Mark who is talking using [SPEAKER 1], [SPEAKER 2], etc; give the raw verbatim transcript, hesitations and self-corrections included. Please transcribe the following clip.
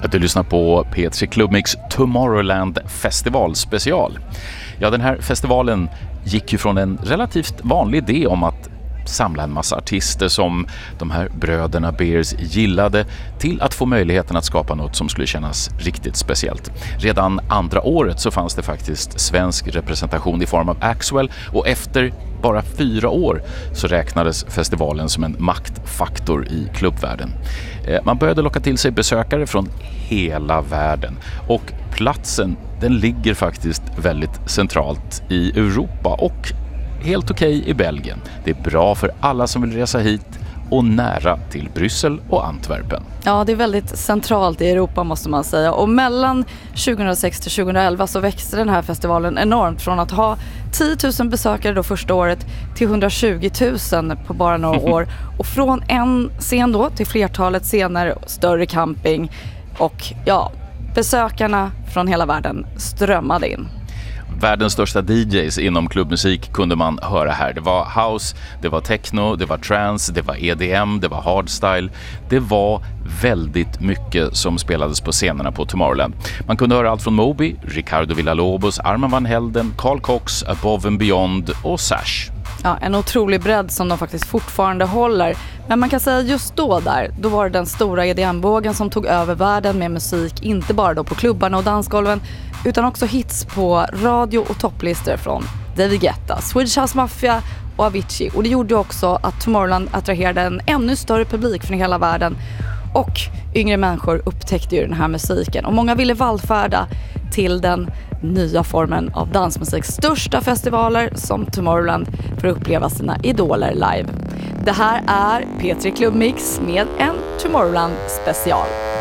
[SPEAKER 1] Du lyssnar på P tre Clubmix Tomorrowland Festival special. Ja, den här festivalen gick ju från en relativt vanlig idé om att samla en massa artister som de här bröderna Beers gillade till att få möjligheten att skapa något som skulle kännas riktigt speciellt. Redan andra året så fanns det faktiskt svensk representation i form av Axwell, och efter bara fyra år så räknades festivalen som en maktfaktor i klubbvärlden. Man började locka till sig besökare från hela världen, och platsen den ligger faktiskt väldigt centralt i Europa och helt okej i Belgien. Det är bra för alla som vill resa hit och nära till Bryssel och Antwerpen.
[SPEAKER 2] Ja, det är väldigt centralt i Europa måste man säga. Och mellan tjugohundrasex till tjugohundraelva så växte den här festivalen enormt från att ha tio tusen besökare då första året till hundratjugo tusen på bara några år. Och från en scen då till flertalet scener, större camping, och ja, besökarna från hela världen strömmade in.
[SPEAKER 1] Världens största D Js inom klubbmusik kunde man höra här. Det var house, det var techno, det var trance, det var E D M, det var hardstyle. Det var väldigt mycket som spelades på scenerna på Tomorrowland. Man kunde höra allt från Moby, Ricardo Villalobos, Armand van Helden, Carl Cox, Above and Beyond och Sash.
[SPEAKER 2] Ja, en otrolig bredd som de faktiskt fortfarande håller. Men man kan säga just då där, då var det den stora E D M-vågen som tog över världen med musik, inte bara då på klubbarna och dansgolven, utan också hits på radio och topplistor från David Guetta, Swedish House Mafia och Avicii. Och det gjorde också att Tomorrowland attraherade en ännu större publik från hela världen, och yngre människor upptäckte ju den här musiken. Och många ville vallfärda till den nya formen av dansmusik, största festivaler som Tomorrowland, för att uppleva sina idoler live. Det här är P tre Clubmix med en Tomorrowland special.